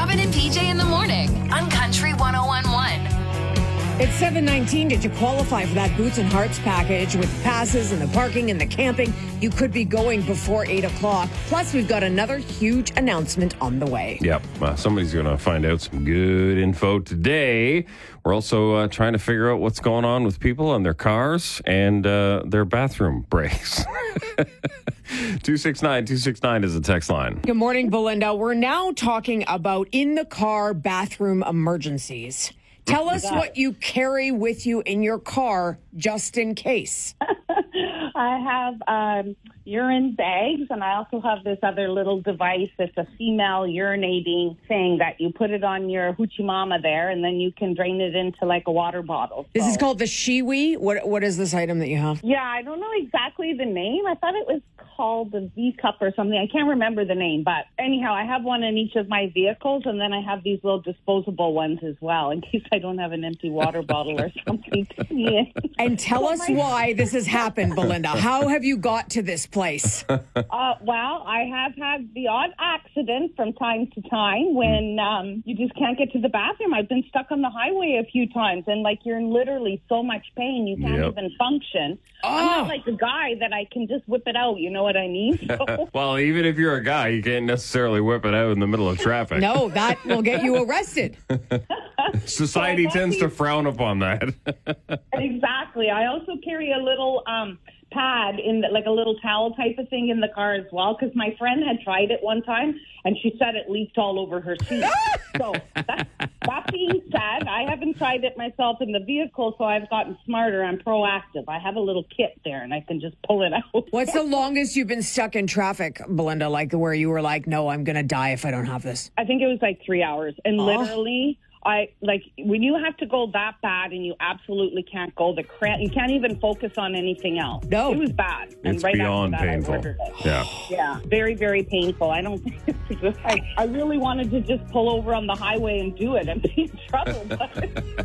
Robin and PJ in the morning on Country 101.1. It's 7:19. Did you qualify for that Boots and Hearts package with passes and the parking and the camping? You could be going before 8 o'clock. Plus, we've got another huge announcement on the way. Yep. Somebody's going to find out some good info today. We're also trying to figure out what's going on with people and their cars and their bathroom breaks. 269-269 is the text line. Good morning, Belinda. We're now talking about in-the-car bathroom emergencies. Tell us what you carry with you in your car just in case. I have urine bags, and I also have this other little device that's a female urinating thing that you put it on your hoochie mama there, and then you can drain it into like a water bottle. This is called the Shiwi. What is this item that you have? Yeah, I don't know exactly the name. I thought it was called the V-Cup or something. I can't remember the name, but anyhow, I have one in each of my vehicles, and then I have these little disposable ones as well, in case I don't have an empty water bottle or something to pee in. And tell us why this has happened, Belinda. How have you got to this place? Well, I have had the odd accident from time to time when you just can't get to the bathroom. I've been stuck on the highway a few times, and like you're in literally so much pain you can't even function. I'm not like a guy that I can just whip it out. You know what I mean? So. Well, even if you're a guy, you can't necessarily whip it out in the middle of traffic. No, that will get you arrested. Society tends to frown upon that. Exactly. I also carry a little pad like a little towel type of thing in the car as well, because my friend had tried it one time and she said it leaked all over her seat. So that being said, I haven't tried it myself in the vehicle, so I've gotten smarter. I'm proactive. I have a little kit there and I can just pull it out. What's the longest you've been stuck in traffic, Belinda, like where you were like, no, I'm going to die if I don't have this? I think it was like 3 hours, and literally when you have to go that bad and you absolutely can't go, you can't even focus on anything else. No. It was bad. It's and right beyond after that, painful. I ordered it. Yeah. Yeah, very, very painful. I don't think it's just, I really wanted to just pull over on the highway and do it and be in trouble. But